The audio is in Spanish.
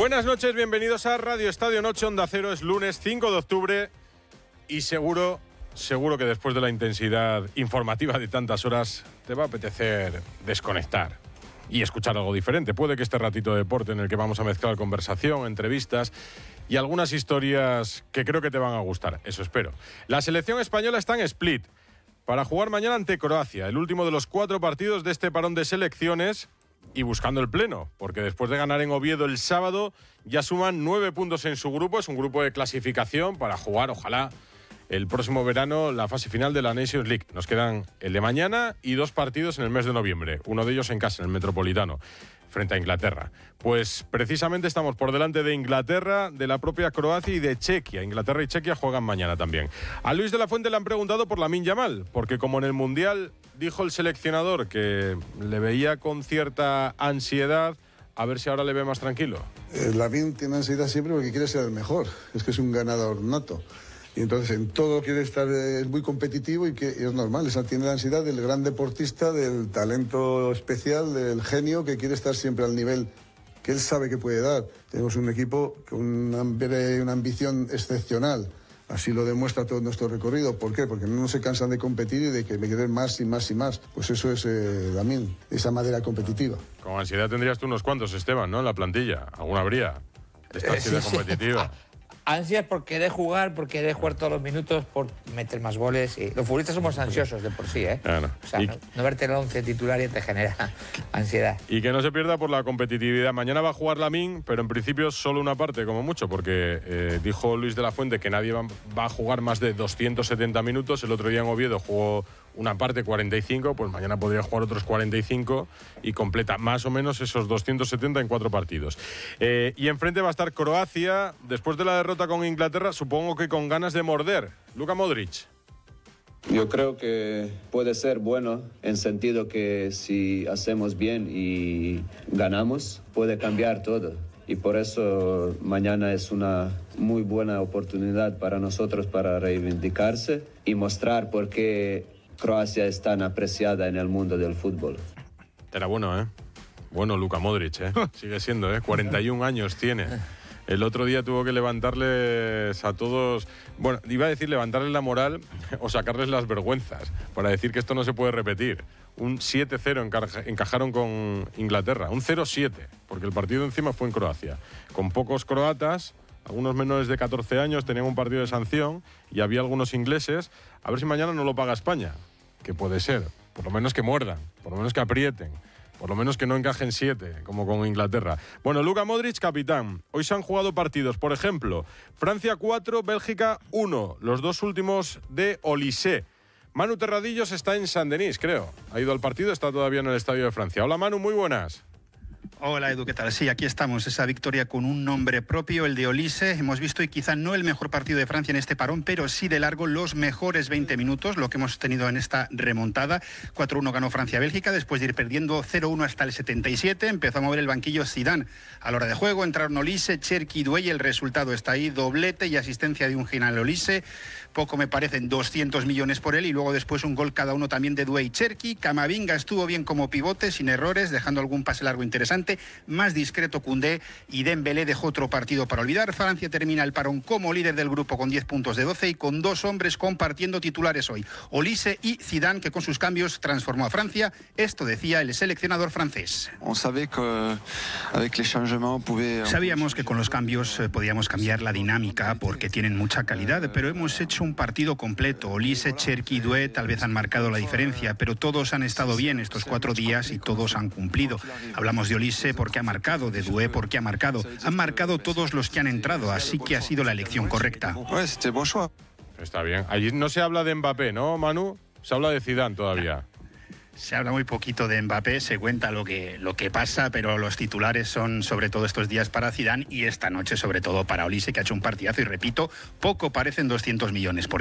Buenas noches, bienvenidos a Radio Estadio Noche Onda Cero. Es lunes 5 de octubre y seguro que después de la intensidad informativa de tantas horas te va a apetecer desconectar y escuchar algo diferente. Puede que este ratito de deporte en el que vamos a mezclar conversación, entrevistas y algunas historias que creo que te van a gustar, eso espero. La selección española está en Split para jugar mañana ante Croacia, el último de los 4 partidos de este parón de selecciones y buscando el pleno, porque después de ganar en Oviedo el sábado ya suman 9 puntos en su grupo. Es un grupo de clasificación para jugar, ojalá, el próximo verano la fase final de la Nations League. Nos quedan el de mañana y 2 partidos en el mes de noviembre, uno de ellos en casa, en el Metropolitano, frente a Inglaterra. Pues precisamente estamos por delante de Inglaterra, de la propia Croacia y de Chequia. Inglaterra y Chequia juegan mañana también. A Luis de la Fuente le han preguntado por Lamine Yamal, porque como en el Mundial dijo el seleccionador que le veía con cierta ansiedad, a ver si ahora le ve más tranquilo. Lamine tiene ansiedad siempre porque quiere ser el mejor, es que es un ganador nato. Y entonces en todo quiere estar, es muy competitivo y es normal, tiene la ansiedad del gran deportista, del talento especial, del genio que quiere estar siempre al nivel que él sabe que puede dar. Tenemos un equipo con una ambición excepcional, así lo demuestra todo nuestro recorrido. ¿Por qué? Porque no se cansan de competir y de que me quieren más y más y más. Pues eso es también, esa madera competitiva. Con ansiedad tendrías tú unos cuantos, Esteban, ¿no? En la plantilla, alguna habría, esta ansiedad competitiva. Ansias por querer jugar todos los minutos, por meter más goles. Y los futbolistas somos ansiosos de por sí, ¿eh? Claro. O sea, no verte en el 11 titular ya te genera ansiedad. Y que no se pierda por la competitividad. Mañana va a jugar Lamine, pero en principio solo una parte, como mucho, porque dijo Luis de la Fuente que nadie va a jugar más de 270 minutos. El otro día en Oviedo jugó una parte, 45, pues mañana podría jugar otros 45 y completa más o menos esos 270 en 4 partidos. Y enfrente va a estar Croacia, después de la derrota con Inglaterra, supongo que con ganas de morder. Luka Modric. Yo creo que puede ser bueno en sentido que si hacemos bien y ganamos, puede cambiar todo. Y por eso mañana es una muy buena oportunidad para nosotros para reivindicarse y mostrar por qué Croacia es tan apreciada en el mundo del fútbol. Era bueno, ¿eh? Bueno, Luka Modric, ¿eh? Sigue siendo, ¿eh? 41 años tiene. El otro día tuvo que levantarles a todos... Bueno, iba a decir levantarles la moral o sacarles las vergüenzas para decir que esto no se puede repetir. Un 7-0 encajaron con Inglaterra. Un 0-7, porque el partido encima fue en Croacia. Con pocos croatas, algunos menores de 14 años tenían un partido de sanción y había algunos ingleses. A ver si mañana no lo paga España, que puede ser. Por lo menos que muerdan, por lo menos que aprieten, por lo menos que no encajen 7, como con Inglaterra. Bueno, Luka Modric, capitán. Hoy se han jugado partidos, por ejemplo, Francia 4, Bélgica 1, los 2 últimos de Olysée. Manu Terradillos está en Saint-Denis, creo. Ha ido al partido, está todavía en el Estadio de Francia. Hola Manu, muy buenas. Hola Edu, ¿qué tal? Sí, aquí estamos, esa victoria con un nombre propio, el de Olysée. Hemos visto, y quizá no el mejor partido de Francia en este parón, pero sí de largo los mejores 20 minutos, lo que hemos tenido en esta remontada. 4-1 ganó Francia-Bélgica, después de ir perdiendo 0-1 hasta el 77. Empezó a mover el banquillo Zidane a la hora de juego, entraron Olysée, Cherki y Doué, y el resultado está ahí, doblete y asistencia de un genial Olysée. Poco me parecen, 200 millones por él, y luego después un gol cada uno también de Doué y Cherki. Camavinga estuvo bien como pivote, sin errores, dejando algún pase largo interesante. Más discreto Koundé, y Dembélé dejó otro partido para olvidar. Francia termina el parón como líder del grupo con 10 puntos de 12 y con 2 hombres compartiendo titulares hoy, Olysée y Zidane, que con sus cambios transformó a Francia. Esto decía el seleccionador francés. Sabíamos que con los cambios podíamos cambiar la dinámica porque tienen mucha calidad, pero hemos hecho un partido completo. Olysée, Cherki y Doué tal vez han marcado la diferencia, pero todos han estado bien estos 4 días y todos han cumplido. Hablamos de Olysée porque ha marcado, de Doué porque ha marcado. Han marcado todos los que han entrado, así que ha sido la elección correcta. Está bien. Allí no se habla de Mbappé, ¿no, Manu? Se habla de Zidane todavía. Se habla muy poquito de Mbappé, se cuenta lo que pasa, pero los titulares son sobre todo estos días para Zidane y esta noche sobre todo para Olysée, que ha hecho un partidazo, y repito, poco parecen 200 millones por